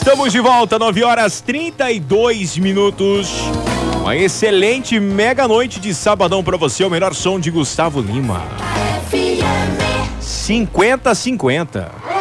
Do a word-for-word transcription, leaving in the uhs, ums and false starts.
Estamos de volta, nove horas trinta e dois minutos. Uma excelente mega noite de sabadão pra você, o melhor som de Gustavo Lima. cinquenta a cinquenta.